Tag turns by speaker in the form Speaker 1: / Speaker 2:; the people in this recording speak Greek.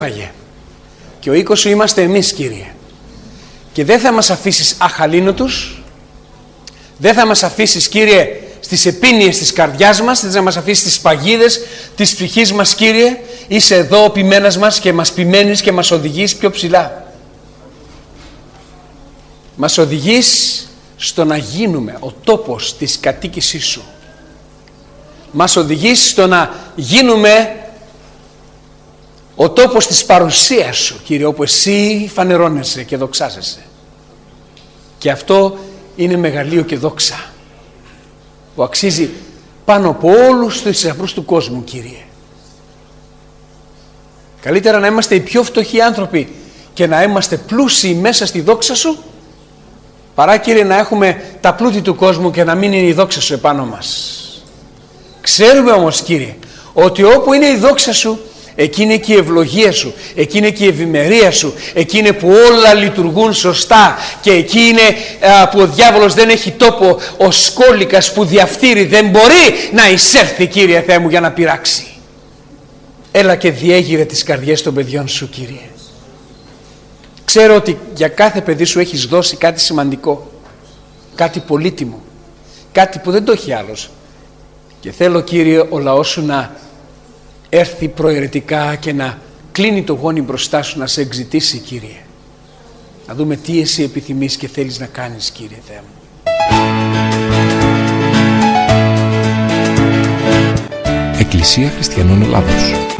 Speaker 1: Και ο οίκος σου είμαστε εμείς, Κύριε. Και δεν θα μας αφήσεις αχαλήνοτους, δεν θα μας αφήσεις, Κύριε, στις επίνειες της καρδιάς μας, δεν θα μας αφήσεις στις παγίδες της ψυχής μας, Κύριε. Είσαι εδώ ο ποιμένας μας και μας ποιμένεις και μας οδηγείς πιο ψηλά. Μας οδηγείς στο να γίνουμε ο τόπος της κατοίκησής σου. Μας οδηγείς στο να γίνουμε ο τόπος της παρουσίας σου, Κύριε, όπου εσύ φανερώνεσαι και δοξάζεσαι. Και αυτό είναι μεγαλείο και δόξα που αξίζει πάνω από όλους τους θησαυρούς του κόσμου, Κύριε. Καλύτερα να είμαστε οι πιο φτωχοί άνθρωποι και να είμαστε πλούσιοι μέσα στη δόξα σου, παρά, Κύριε, να έχουμε τα πλούτη του κόσμου και να μην είναι η δόξα σου επάνω μας. Ξέρουμε όμως, Κύριε, ότι όπου είναι η δόξα σου, εκεί είναι και η ευλογία σου, εκεί είναι και η ευημερία σου, εκεί είναι που όλα λειτουργούν σωστά και εκεί είναι που ο διάβολος δεν έχει τόπο, ο σκόλικας που διαφθείρει δεν μπορεί να εισέλθει, Κύριε Θεέ μου, για να πειράξει. Έλα και διέγειρε τις καρδιές των παιδιών σου, Κύριε. Ξέρω ότι για κάθε παιδί σου έχεις δώσει κάτι σημαντικό, κάτι πολύτιμο, κάτι που δεν το έχει άλλος. Και θέλω, Κύριε, ο λαός σου να έρθει προαιρετικά και να κλείνει το γόνι μπροστά σου, να σε εξητήσει, Κύριε. Να δούμε τι εσύ επιθυμείς και θέλεις να κάνεις, Κύριε Θεέ μου.
Speaker 2: Εκκλησία Χριστιανών Ελλάδος.